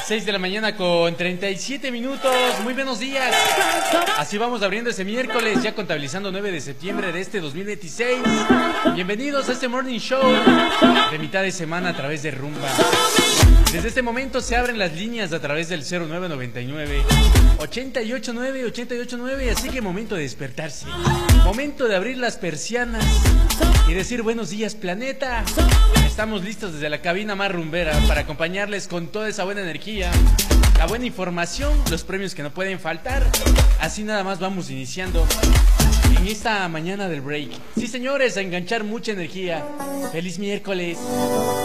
6 de la mañana con 37 minutos. Muy buenos días. Así vamos abriendo ese miércoles, ya contabilizando 9 de septiembre de este 2026. Bienvenidos a este Morning Show de mitad de semana a través de Rumba. Desde este momento se abren las líneas a través del 0999 889 889, así que momento de despertarse, momento de abrir las persianas y decir buenos días, planeta. Estamos listos desde la cabina más rumbera para acompañarles con toda esa buena energía, la buena información, los premios que no pueden faltar. Así nada más vamos iniciando en esta mañana del break. Sí, señores, a enganchar mucha energía. Feliz miércoles.